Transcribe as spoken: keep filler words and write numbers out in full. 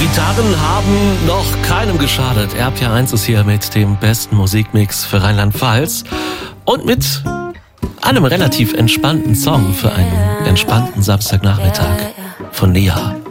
Gitarren haben noch keinem geschadet. R P R eins ist hier mit dem besten Musikmix für Rheinland-Pfalz und mit einem relativ entspannten Song für einen entspannten Samstagnachmittag von Nia.